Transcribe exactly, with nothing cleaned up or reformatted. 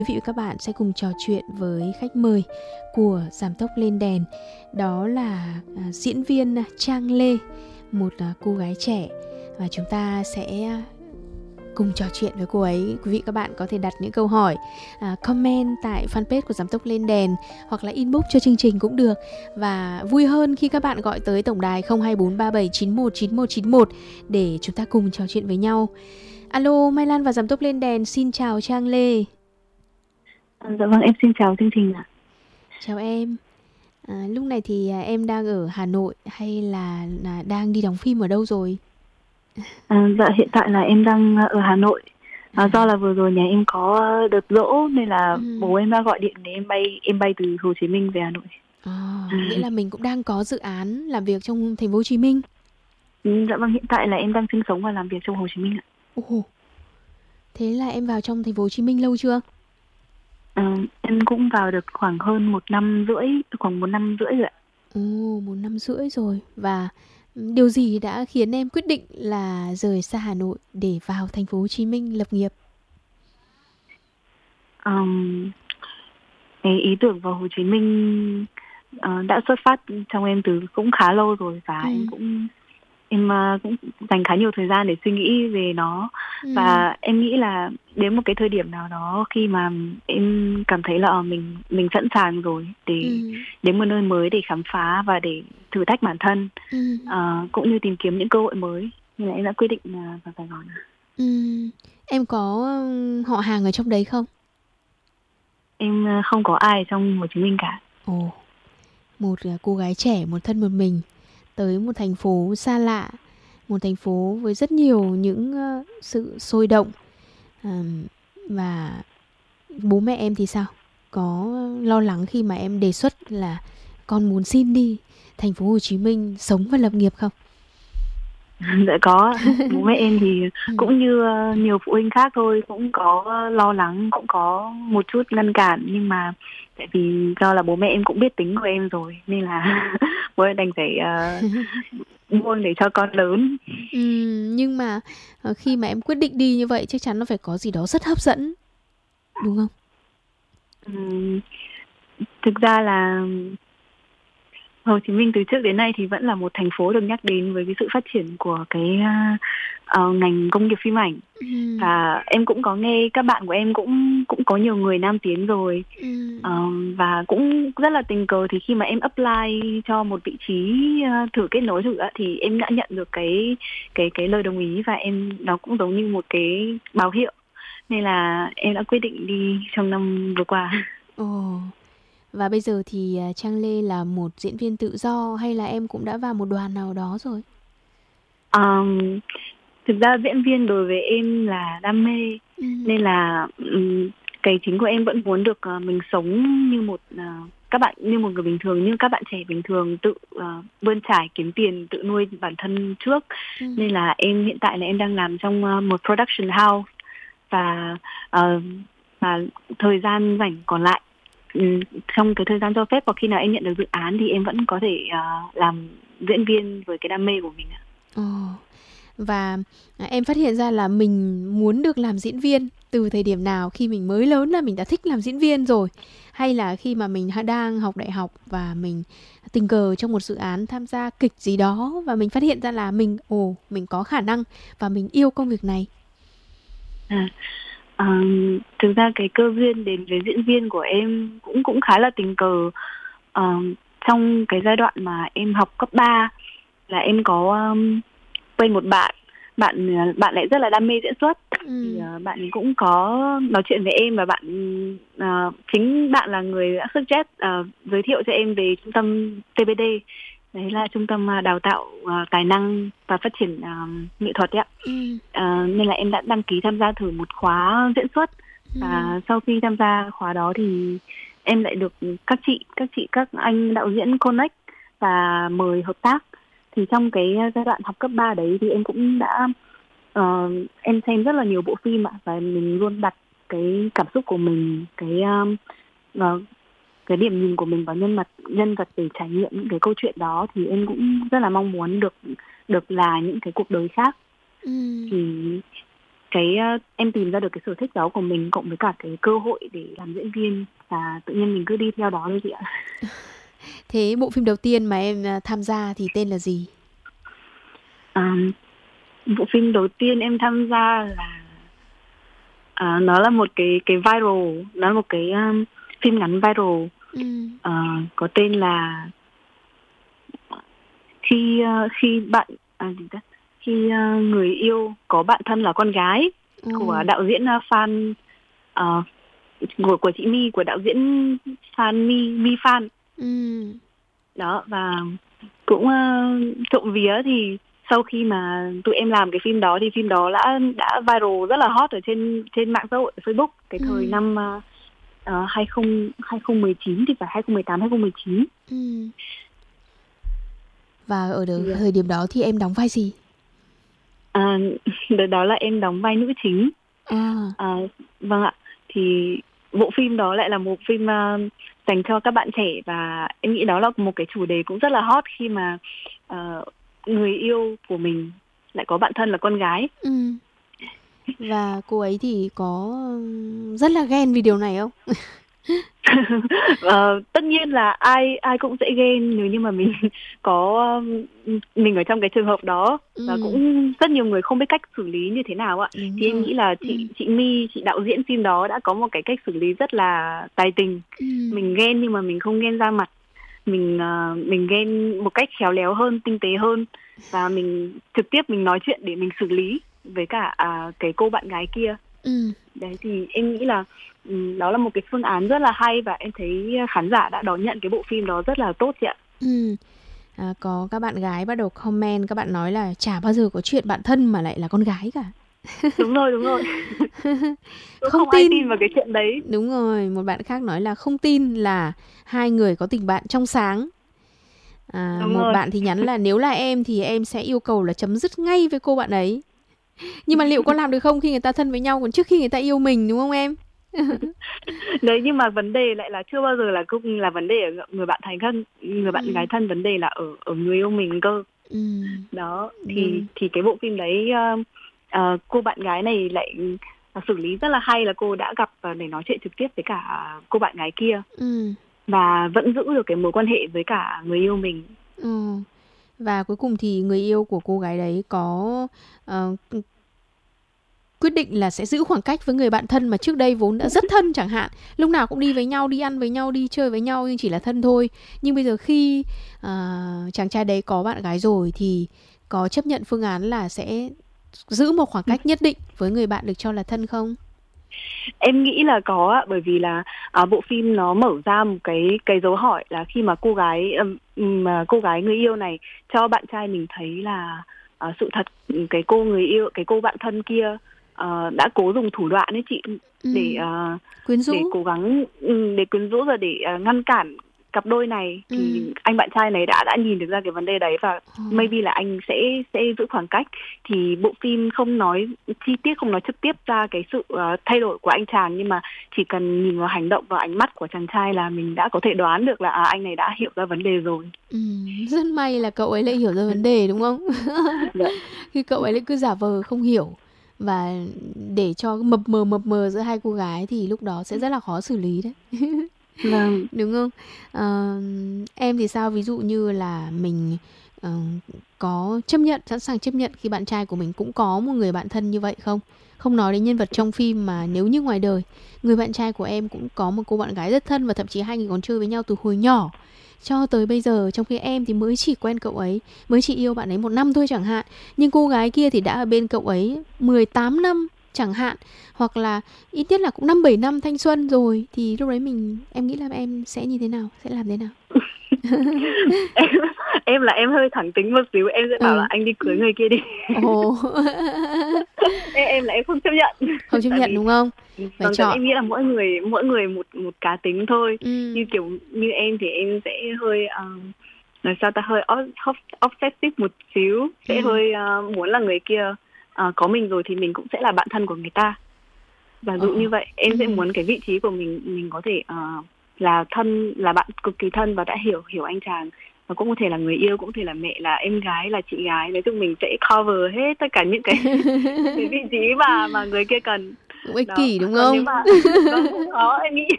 Quý vị và các bạn sẽ cùng trò chuyện với khách mời của Giảm tốc lên đèn. Đó là à, diễn viên Trang Lê, một à, cô gái trẻ. Và chúng ta sẽ cùng trò chuyện với cô ấy. Quý vị và các bạn có thể đặt những câu hỏi, à, comment tại fanpage của Giảm tốc lên đèn, hoặc là inbox cho chương trình cũng được. Và vui hơn khi các bạn gọi tới tổng đài không hai bốn ba bảy chín một chín một chín một để chúng ta cùng trò chuyện với nhau. Alo, Mai Lan và Giảm tốc lên đèn xin chào Trang Lê. Dạ vâng, em xin chào chương trình ạ. Chào em. À, lúc này thì à, em đang ở Hà Nội hay là, là đang đi đóng phim ở đâu rồi? À, dạ hiện tại là em đang ở Hà Nội. À, do là vừa rồi nhà em có đợt giỗ nên là Ừ. bố em đã gọi điện để em bay em bay từ Hồ Chí Minh về Hà Nội. À, nghĩa là mình cũng đang có dự án làm việc trong thành phố Hồ Chí Minh. Ừ, dạ vâng, hiện tại là em đang sinh sống và làm việc trong Hồ Chí Minh ạ. Ồ, thế là em vào trong thành phố Hồ Chí Minh lâu chưa? À, em cũng vào được khoảng hơn một năm rưỡi, khoảng một năm rưỡi rồi ạ. Ồ, một năm rưỡi rồi. Và điều gì đã khiến em quyết định là rời xa Hà Nội để vào thành phố Hồ Chí Minh lập nghiệp? Um, cái ý tưởng vào Hồ Chí Minh uh, đã xuất phát trong em từ cũng khá lâu rồi và Ừ. em cũng em uh, cũng dành khá nhiều thời gian để suy nghĩ về nó. Ừ. Và em nghĩ là đến một cái thời điểm nào đó khi mà em cảm thấy là mình mình sẵn sàng rồi để Ừ. đến một nơi mới để khám phá và để thử thách bản thân, Ừ. uh, cũng như tìm kiếm những cơ hội mới, nên là em đã quyết định uh, vào Sài Gòn. Ừ. Em có um, họ hàng ở trong đấy không? Em uh, không có ai ở trong Hồ Chí Minh cả. Ồ, một uh, cô gái trẻ một thân một mình tới một thành phố xa lạ, một thành phố với rất nhiều những uh, sự sôi động. Um, và bố mẹ em thì sao? Có lo lắng khi mà em đề xuất là con muốn xin đi thành phố Hồ Chí Minh sống và lập nghiệp không? Dạ có, bố mẹ em thì Ừ. cũng như uh, nhiều phụ huynh khác thôi, cũng có uh, lo lắng, cũng có một chút ngăn cản, nhưng mà tại vì do là bố mẹ em cũng biết tính của em rồi nên là bố em đành phải uh, buông để cho con lớn. Ừ, nhưng mà uh, khi mà em quyết định đi như vậy chắc chắn nó phải có gì đó rất hấp dẫn, đúng không? Um, thực ra là Hồ Chí Minh từ trước đến nay thì vẫn là một thành phố được nhắc đến với cái sự phát triển của cái uh, uh, ngành công nghiệp phim ảnh. Ừ. Và em cũng có nghe các bạn của em cũng cũng có nhiều người nam tiến rồi. Ừ. uh, và cũng rất là tình cờ thì khi mà em apply cho một vị trí uh, thử kết nối thử á, thì em đã nhận được cái cái cái lời đồng ý, và em nó cũng giống như một cái báo hiệu, nên là em đã quyết định đi trong năm vừa qua. Ồ. Và bây giờ thì Trang Lê là một diễn viên tự do hay là em cũng đã vào một đoàn nào đó rồi? Um, thực ra diễn viên đối với em là đam mê, Ừ. nên là um, cái chính của em vẫn muốn được uh, mình sống như một uh, các bạn như một người bình thường, như các bạn trẻ bình thường, tự uh, bươn trải kiếm tiền, tự nuôi bản thân trước. Ừ. Nên là em hiện tại là em đang làm trong uh, một production house, và uh, và thời gian rảnh còn lại, um, trong cái thời gian cho phép, hoặc khi nào em nhận được dự án thì em vẫn có thể uh, làm diễn viên với cái đam mê của mình ạ. Ồ. Và à, em phát hiện ra là mình muốn được làm diễn viên từ thời điểm nào? Khi mình mới lớn là mình đã thích làm diễn viên rồi? Hay là khi mà mình đang học đại học và mình tình cờ trong một dự án tham gia kịch gì đó và mình phát hiện ra là mình ồ mình có khả năng và mình yêu công việc này? À, à, thực ra cái cơ duyên đến với diễn viên của em cũng cũng khá là tình cờ. À, trong cái giai đoạn mà em học cấp ba là em có um, quen một bạn bạn bạn lại rất là đam mê diễn xuất. Ừ. Thì uh, bạn ấy cũng có nói chuyện với em, và bạn uh, chính bạn là người đã suggest uh, giới thiệu cho em về trung tâm tê bê đê, đấy là trung tâm đào tạo uh, tài năng và phát triển uh, nghệ thuật ấy ạ. Ừ. Uh, nên là em đã đăng ký tham gia thử một khóa diễn xuất. Ừ. Và sau khi tham gia khóa đó thì em lại được các chị các chị các anh đạo diễn connect và mời hợp tác. Thì trong cái giai đoạn học cấp ba đấy thì em cũng đã uh, em xem rất là nhiều bộ phim ạ, và mình luôn đặt cái cảm xúc của mình, cái uh, cái điểm nhìn của mình vào nhân vật nhân vật để trải nghiệm những cái câu chuyện đó. Thì em cũng rất là mong muốn được được là những cái cuộc đời khác. Ừ. Thì cái uh, em tìm ra được cái sở thích đó của mình cộng với cả cái cơ hội để làm diễn viên, và tự nhiên mình cứ đi theo đó thôi chị ạ. Thế bộ phim đầu tiên mà em tham gia thì tên là gì? À, bộ phim đầu tiên em tham gia là à, nó là một cái cái viral, nó là một cái um, phim ngắn viral. Ừ. À, có tên là khi uh, khi bạn à, gì đó? khi uh, người yêu có bạn thân là con gái, ừ. của đạo diễn uh, Phan uh, của của chị My, của đạo diễn Phan My My Phan. Ừ. Đó, và cũng uh, trộm vía thì sau khi mà tụi em làm cái phim đó thì phim đó đã đã viral rất là hot ở trên trên mạng xã hội Facebook cái ừ. thời năm uh, uh, hai không một chín thì phải hai không một tám hai không một chín. Ừ. Và ở đợt, yeah. thời điểm đó thì em đóng vai gì? À, đợt đó là em đóng vai nữ chính. À. À, vâng ạ. Thì bộ phim đó lại là một phim uh, dành cho các bạn trẻ, và em nghĩ đó là một cái chủ đề cũng rất là hot khi mà uh, người yêu của mình lại có bạn thân là con gái. Ừ. Và cô ấy thì có rất là ghen vì điều này không? uh, tất nhiên là ai ai cũng sẽ ghen nếu như mà mình có mình ở trong cái trường hợp đó. Ừ. Và cũng rất nhiều người không biết cách xử lý như thế nào ạ. Đúng thì rồi. Em nghĩ là chị ừ. chị My, chị đạo diễn phim đó đã có một cái cách xử lý rất là tài tình. Ừ. Mình ghen nhưng mà mình không ghen ra mặt, mình uh, mình ghen một cách khéo léo hơn, tinh tế hơn, và mình trực tiếp mình nói chuyện để mình xử lý với cả uh, cái cô bạn gái kia. Ừ. Đấy thì em nghĩ là um, đó là một cái phương án rất là hay, và em thấy khán giả đã đón nhận cái bộ phim đó rất là tốt chị ạ. Ừ. À, có các bạn gái bắt đầu comment, các bạn nói là chả bao giờ có chuyện bạn thân mà lại là con gái cả. Đúng rồi, đúng rồi. không, không tin. ai tin vào cái chuyện đấy. Đúng rồi, một bạn khác nói là không tin là hai người có tình bạn trong sáng. À, một rồi. Bạn thì nhắn là nếu là em thì em sẽ yêu cầu là chấm dứt ngay với cô bạn ấy. Nhưng mà liệu có làm được không khi người ta thân với nhau còn trước khi người ta yêu mình, đúng không em? Đấy, nhưng mà vấn đề lại là chưa bao giờ là cũng là vấn đề ở người bạn thành thân, người bạn ừ. gái thân, vấn đề là ở ở người yêu mình cơ. Ừ. Đó thì ừ. thì cái bộ phim đấy uh, uh, cô bạn gái này lại uh, xử lý rất là hay, là cô đã gặp và để nói chuyện trực tiếp với cả cô bạn gái kia. Ừ. Và vẫn giữ được cái mối quan hệ với cả người yêu mình. Ừ. Và cuối cùng thì người yêu của cô gái đấy có uh, quyết định là sẽ giữ khoảng cách với người bạn thân mà trước đây vốn đã rất thân chẳng hạn. Lúc nào cũng đi với nhau, đi ăn với nhau, đi chơi với nhau nhưng chỉ là thân thôi. Nhưng bây giờ khi uh, chàng trai đấy có bạn gái rồi thì có chấp nhận phương án là sẽ giữ một khoảng cách nhất định với người bạn được cho là thân không? Em nghĩ là có, bởi vì là à, bộ phim nó mở ra một cái cái dấu hỏi là khi mà cô gái mà cô gái người yêu này cho bạn trai mình thấy là à, sự thật cái cô người yêu cái cô bạn thân kia à, đã cố dùng thủ đoạn ấy chị, ừ. để à, quyến rũ, để cố gắng để quyến rũ rồi để à, ngăn cản cặp đôi này, thì ừ. anh bạn trai này đã đã nhìn được ra cái vấn đề đấy, và ừ. maybe là anh sẽ sẽ giữ khoảng cách. Thì bộ phim không nói chi tiết, không nói trực tiếp ra cái sự uh, thay đổi của anh chàng, nhưng mà chỉ cần nhìn vào hành động và ánh mắt của chàng trai là mình đã có thể đoán được là à, anh này đã hiểu ra vấn đề rồi. Ừ, rất may là cậu ấy lại hiểu ra vấn đề, đúng không? Dạ. Khi cậu ấy lại cứ giả vờ không hiểu và để cho mập mờ mập mờ giữa hai cô gái thì lúc đó sẽ rất là khó xử lý đấy. Vâng. Đúng không? À, em thì sao? Ví dụ như là mình uh, có chấp nhận, sẵn sàng chấp nhận khi bạn trai của mình cũng có một người bạn thân như vậy không? Không nói đến nhân vật trong phim, mà nếu như ngoài đời người bạn trai của em cũng có một cô bạn gái rất thân và thậm chí hai người còn chơi với nhau từ hồi nhỏ cho tới bây giờ, trong khi em thì mới chỉ quen cậu ấy, mới chỉ yêu bạn ấy một năm thôi chẳng hạn, nhưng cô gái kia thì đã ở bên cậu ấy mười tám năm chẳng hạn, hoặc là ít nhất là cũng năm bảy năm thanh xuân rồi, thì lúc đấy mình em nghĩ là em sẽ như thế nào, sẽ làm thế nào? em, em là em hơi thẳng tính một xíu, em sẽ bảo ừ. là anh đi cưới người kia đi. Ồ. em, em là em không chấp nhận. Không chấp nhận vì, đúng không? Phải chọn. Em nghĩ là mỗi người mỗi người một một cá tính thôi. Ừ. Như kiểu như em thì em sẽ hơi um, nói sao ta, hơi obsessive một xíu, sẽ ừ. hơi uh, muốn là người kia uh, có mình rồi thì mình cũng sẽ là bạn thân của người ta. Và dụ ừ. như vậy em ừ. sẽ muốn cái vị trí của mình mình có thể uh, là thân, là bạn cực kỳ thân và đã hiểu hiểu anh chàng, và cũng có thể là người yêu, cũng có thể là mẹ, là em gái, là chị gái. Nói chung mình sẽ cover hết tất cả những cái, cái vị trí mà mà người kia cần. Cũng ích kỷ đúng không? Nếu mà nó cũng khó, em nghĩ